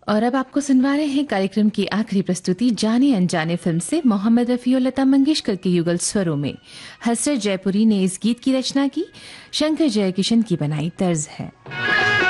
और अब आपको सुनवा रहे हैं कार्यक्रम की आखिरी प्रस्तुति जाने अनजाने फिल्म से मोहम्मद रफ़ी और लता मंगेशकर के युगल स्वरों में। हसरत जयपुरी ने इस गीत की रचना की, शंकर जयकिशन की बनाई तर्ज है।